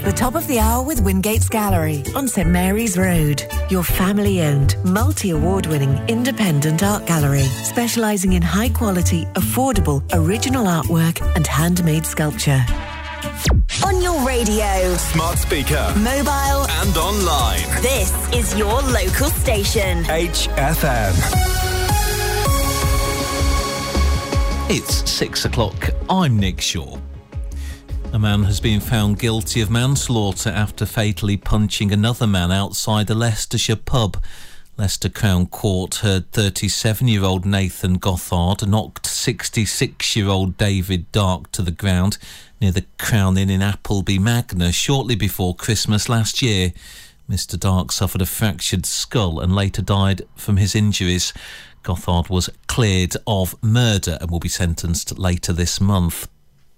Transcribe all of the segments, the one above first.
The top of the hour with Wingate's Gallery on St Mary's Road. Your family-owned, multi-award-winning independent art gallery, specialising in high-quality, affordable, original artwork and handmade sculpture. On your radio, smart speaker, mobile and online. This is your local station. HFM. It's 6 o'clock. I'm Nick Shaw. A man has been found guilty of manslaughter after fatally punching another man outside a Leicestershire pub. Leicester Crown Court heard 37-year-old Nathan Gothard knocked 66-year-old David Dark to the ground near the Crown Inn in Appleby Magna shortly before Christmas last year. Mr Dark suffered a fractured skull and later died from his injuries. Gothard was cleared of murder and will be sentenced later this month.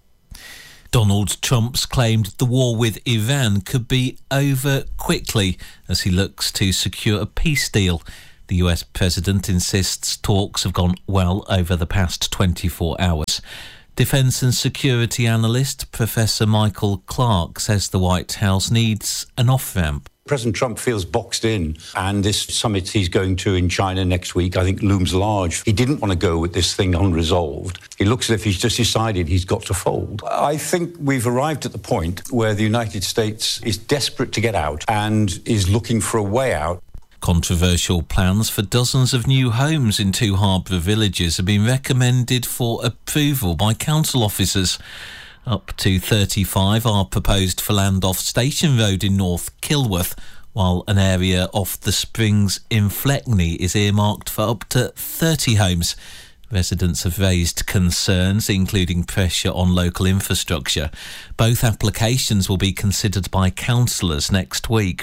Donald Trump's claimed the war with Iran could be over quickly as he looks to secure a peace deal. The US president insists talks have gone well over the past 24 hours. Defence and security analyst Professor Michael Clark says the White House needs an off-ramp. President Trump feels boxed in, and this summit he's going to in China next week, I think, looms large. He didn't want to go with this thing unresolved. It looks as if he's just decided he's got to fold. I think we've arrived at the point where the United States is desperate to get out and is looking for a way out. Controversial plans for dozens of new homes in two Harborough villages have been recommended for approval by council officers. Up to 35 are proposed for land off Station Road in North Kilworth, while an area off the Springs in Fleckney is earmarked for up to 30 homes. Residents have raised concerns, including pressure on local infrastructure. Both applications will be considered by councillors next week.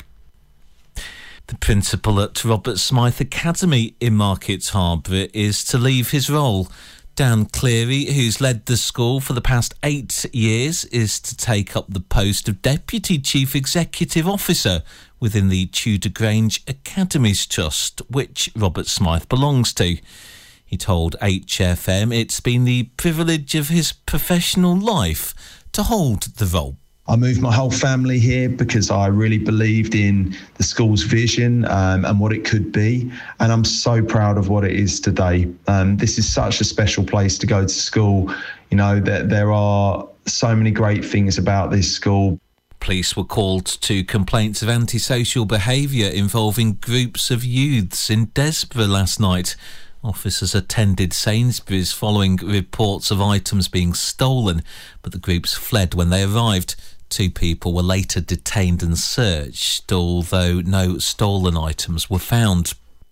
The principal at Robert Smythe Academy in Market Harborough is to leave his role. Dan Cleary, who's led the school for the past 8 years, is to take up the post of Deputy Chief Executive Officer within the Tudor Grange Academies Trust, which Robert Smythe belongs to. He told HFM it's been the privilege of his professional life to hold the role. I moved my whole family here because I really believed in the school's vision and what it could be. And I'm so proud of what it is today. This is such a special place to go to school. You know, that there are so many great things about this school. Police were called to complaints of antisocial behaviour involving groups of youths in Desborough last night. Officers attended Sainsbury's following reports of items being stolen, but the groups fled when they arrived. 2 people were later detained and searched, although no stolen items were found.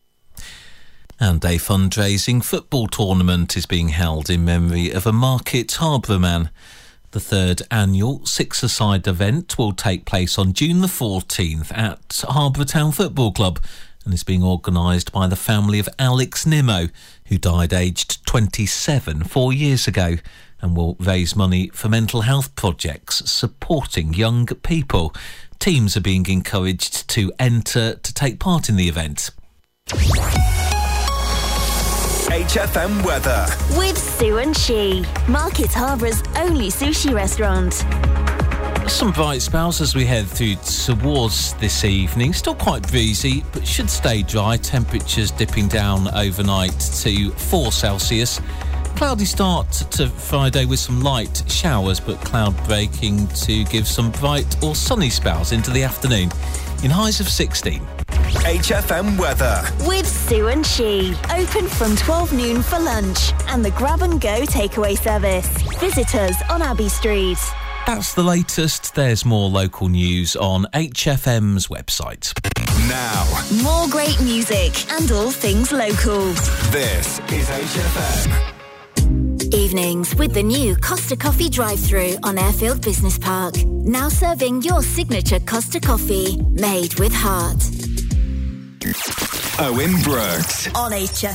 And a fundraising football tournament is being held in memory of a Market Harborough man. The 3rd annual six-a-side event will take place on June the 14th at Harborough Town Football Club and is being organised by the family of Alex Nimmo, who died aged 27 4 years ago, and will raise money for mental health projects supporting young people. Teams are being encouraged to enter to take part in the event. HFM weather with Sue and She, Market Harbour's only sushi restaurant. Some bright spells as we head through towards this evening. Still quite breezy, but should stay dry. Temperatures dipping down overnight to 4 Celsius. Cloudy start to Friday with some light showers, but cloud breaking to give some bright or sunny spells into the afternoon in highs of 16. HFM weather with Sue and She. Open from 12 noon for lunch and the grab and go takeaway service. Visit us on Abbey Street. That's the latest. There's more local news on HFM's website. Now, more great music and all things local. This is HFM. Evenings with the new Costa Coffee drive-thru on Airfield Business Park. Now serving your signature Costa Coffee, made with heart. Owen Brooks on HFM.